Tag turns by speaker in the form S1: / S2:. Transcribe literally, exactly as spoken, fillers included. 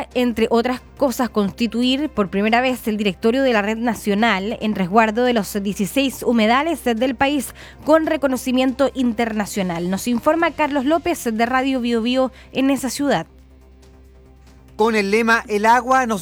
S1: entre otras cosas, constituir por primera vez el directorio de la red nacional en resguardo de los dieciséis humedales del país con reconocimiento internacional. Nos informa Carlos López de Radio Bio Bio en esa ciudad.
S2: Con el lema El agua nos